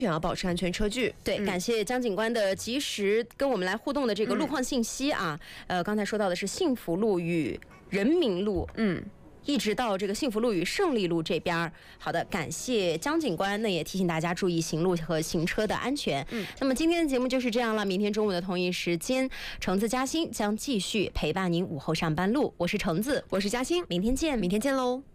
要保持安全车距。 对，感谢江警官的及时跟我们来互动的这个路况信息啊。刚才说到的是幸福路与人民路，一直到这个幸福路与胜利路这边。好的，感谢江警官，那也提醒大家注意行路和行车的安全。那么今天的节目就是这样了，明天中午的同一时间，橙子嘉兴将继续陪伴您午后上班路。我是橙子， 我是嘉兴， 明天见， 明天见喽。